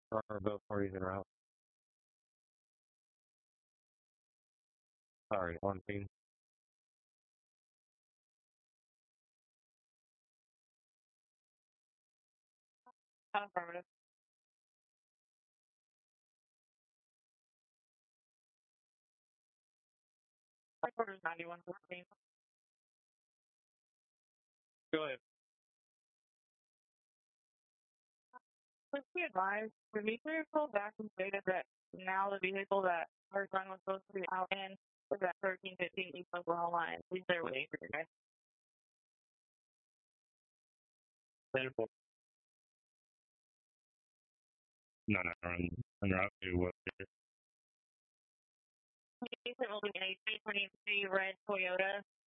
Or both parties in route. Sorry, one team. Affirmative. Headquarters 9114. Go ahead. Please be advised, the vehicle back and stated that now the vehicle that our son was supposed to be out in is at 1315 East Oklahoma line. Please stay away for you guys. Beautiful. No, no, on route to what? It will be a 2023 red Toyota